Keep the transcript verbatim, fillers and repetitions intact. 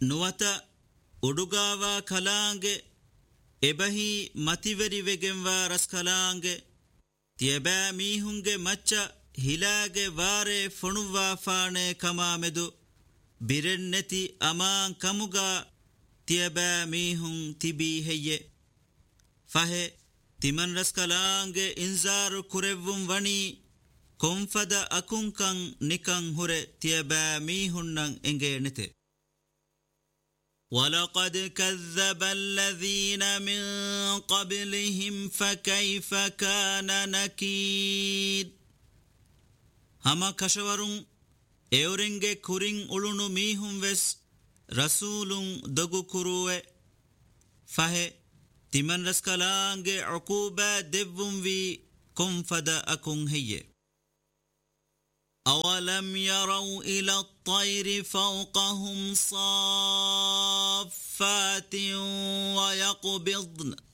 ನುವತ ಉಡುಗಾವ ಕಲಾಂಗೆ ಎಬಹಿ ಮತಿವೆರಿ ವೆಗೆಂವಾ ರಸ್ ಕಲಾಂಗೆ ತಿಯಬಾ ಮೀಹುಂಗೆ ಮಚ್ಚ ಹಿಲಾಗೆ ವಾರೆ ಫೊಣುವಾ ಫಾಣೆ ಕಮಾಮೆದು ಬಿರೆನ್ನೆತಿ ಅಮಾಂ ಕಮುಗಾ ತಿಯಬಾ ಮೀಹುಂ ತಿಬಿ ಹೆಯ್ಯೆ ಫಹೆ ತಿಮನ್ ರಸ್ ಕಲಾಂಗೆ ಇನ್ಜಾರು ಕುರೆವ್ವುಂ ವಣಿ ಕೊಂಫದ ಅಕುಂಕಂ ನಿಕಂ ಹುರೆ ತಿಯಬಾ ಮೀಹುನ್ನಂ ಎಂಗೆ ನೆತೆ وَلَقَدْ كَذَّبَ الَّذِينَ مِن قَبْلِهِمْ فَكَيْفَ كَانَ نَكِيرٌ ಹಮ ಕಶವರುಂ ಎವರಿಂಗೆ ಕುರಿಂ ಉಳುನು ಮೀಹುಂ ವೆಸ್ ರಸೂಲುಂ ದೊಗು ಕುರುವೆ ಫಹೆ ತಿಮನ್ ರಸ್ ಕಲಾಂಗೆ ಉಕೂಬಾ ದೆವ್ವುಂ ವಿ ಕೊಂಫದ ಅಕುಂ ಹೆಯ್ಯೆ أَوَلَمْ يَرَوْا إِلَى الطَّيْرِ فَوْقَهُمْ صَافَّاتٍ وَيَقْبِضْنَ